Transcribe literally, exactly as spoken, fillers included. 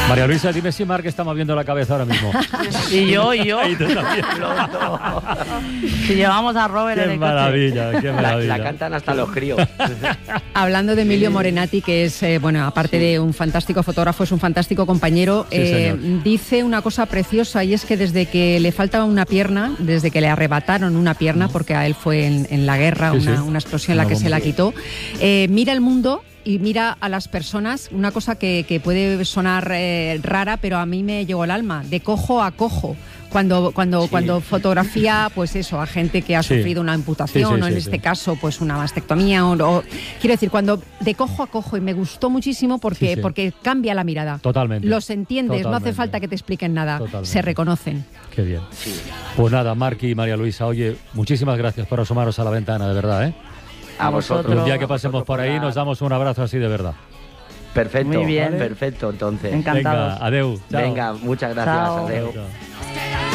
María Luisa, dime si Marc está moviendo la cabeza ahora mismo. Y yo, y yo. Y tú también. Si llevamos a Robert Qué en el maravilla, coche. qué maravilla. La, la cantan hasta los críos. Hablando de Emilio Morenati, que es, eh, bueno, aparte de un fantástico fotógrafo, es un fantástico compañero, Sí, eh, señor. dice una cosa preciosa, y es que desde que le faltaba una pierna, desde que le arrebataron una pierna, porque a él fue en, en la guerra, Sí, una, sí. una explosión en la Una que se la bomba. quitó, eh, mira el mundo y mira a las personas, una cosa que, que puede sonar eh, rara, pero a mí me llegó al alma, de cojo a cojo. Cuando, cuando, Sí. cuando fotografía, pues eso, a gente que ha Sí. sufrido una amputación, Sí, sí, o en sí, este sí. caso, pues una mastectomía, o, o- quiero decir, cuando de cojo a cojo, y me gustó muchísimo porque, Sí, sí. porque cambia la mirada. Totalmente. Los entiendes, no Totalmente. hace falta que te expliquen nada, Totalmente. se reconocen. Qué bien. Sí. Pues nada, Marc y María Luisa, oye, muchísimas gracias por asomaros a la ventana, de verdad, ¿eh? A vosotros. Un día a que pasemos vosotros por ahí la- nos damos un abrazo así de verdad. Perfecto. Muy bien. Perfecto, entonces. Encantados. Venga, adeu. Chao. Venga, muchas gracias. Chao. Adeu. Chao.